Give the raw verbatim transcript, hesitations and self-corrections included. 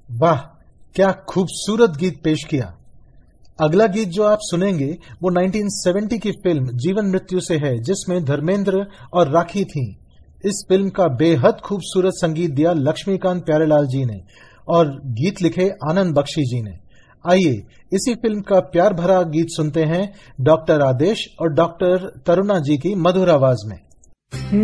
वाह, क्या खूबसूरत गीत पेश किया। अगला गीत जो आप सुनेंगे वो उन्नीस सौ सत्तर की फिल्म जीवन मृत्यु से है, जिसमें धर्मेंद्र और राखी थीं। इस फिल्म का बेहद खूबसूरत संगीत दिया लक्ष्मीकांत प्यारेलाल जी ने और गीत लिखे आनंद बख्शी जी ने। आइए इसी फिल्म का प्यार भरा गीत सुनते हैं डॉक्टर आदेश और डॉक्टर तरुणा जी की मधुर आवाज में।